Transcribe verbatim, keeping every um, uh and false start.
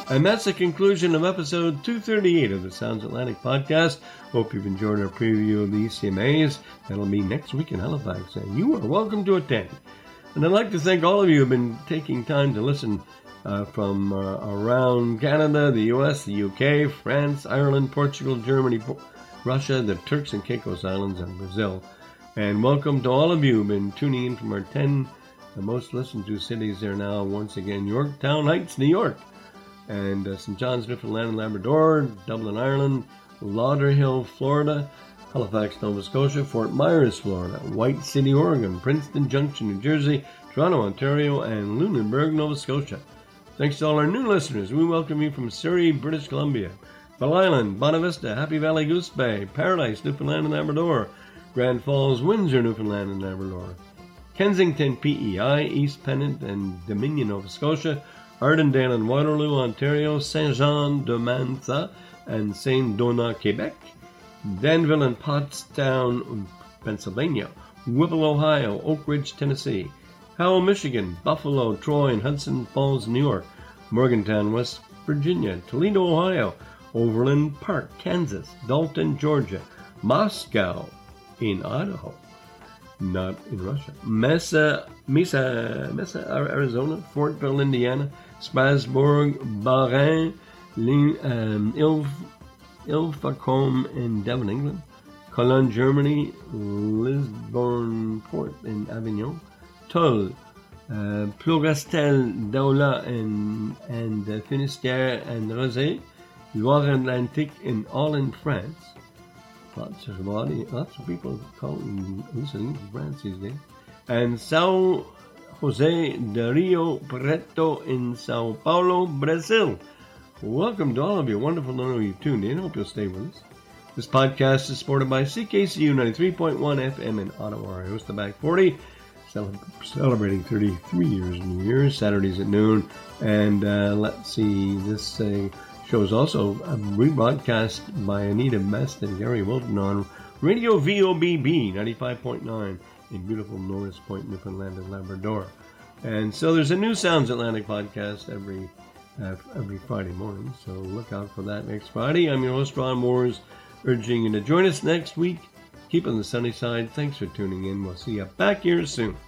And that's the conclusion of episode two thirty-eight of the Sounds Atlantic podcast. Hope you've enjoyed our preview of the E C M As. That'll be next week in Halifax, and you are welcome to attend. And I'd like to thank all of you who have been taking time to listen uh, from uh, around Canada, the U S, the U K, France, Ireland, Portugal, Germany, po- Russia, the Turks and Caicos Islands, and Brazil. And welcome to all of you who have been tuning in from our ten the most listened to cities there now. Once again, Yorktown Heights, New York, and uh, Saint John's, Newfoundland and Labrador, Dublin, Ireland, Lauderhill, Florida, Halifax, Nova Scotia, Fort Myers, Florida, White City, Oregon, Princeton Junction, New Jersey, Toronto, Ontario, and Lunenburg, Nova Scotia. Thanks to all our new listeners. We welcome you from Surrey, British Columbia, Bell Island, Bonavista, Happy Valley, Goose Bay, Paradise, Newfoundland and Labrador, Grand Falls, Windsor, Newfoundland and Labrador, Kensington, P E I, East Pennant and Dominion, Nova Scotia, Ardendale and Waterloo, Ontario, Saint-Jean-de-Mantha and Saint-Donat, Quebec, Danville and Pottstown, Pennsylvania, Whipple, Ohio, Oak Ridge, Tennessee, Howell, Michigan, Buffalo, Troy and Hudson Falls, New York, Morgantown, West Virginia, Toledo, Ohio, Overland Park, Kansas, Dalton, Georgia, Moscow in Idaho, not in Russia, Mesa, Mesa, Mesa, Arizona, Fortville, Indiana, Strasbourg, Bahrain, um, Ilf, Ilfracombe in Devon, England, Cologne, Germany, Lisbon Port in Avignon, Tulle, uh, Plougastel, Daula and, and uh, Finistère and Rosé, Loire-Atlantique in all in France. Lots of, lots of people calling, listening to France these days. And São José de Rio Preto in Sao Paulo, Brazil. Welcome to all of you. Wonderful to know you've tuned in. Hope you'll stay with us. This podcast is supported by C K C U ninety-three point one F M in Ottawa. I host the Back forty, celebrating thirty-three years in New Year's, Saturdays at noon. And uh, let's see, this uh, show is also a rebroadcast by Anita Best and Gary Wilton on Radio V O B B ninety-five point nine in beautiful Norris Point, Newfoundland and Labrador. And so there's a new Sounds Atlantic podcast every uh, every Friday morning, so look out for that next Friday. I'm your host, Ron Moores, urging you to join us next week. Keep on the sunny side. Thanks for tuning in. We'll see you back here soon.